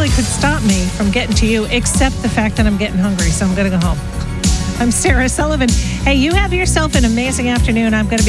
really could stop me from getting to you except the fact that I'm getting hungry, so I'm going to go home. I'm Sarah Sullivan. Hey, you have yourself an amazing afternoon. I'm going to be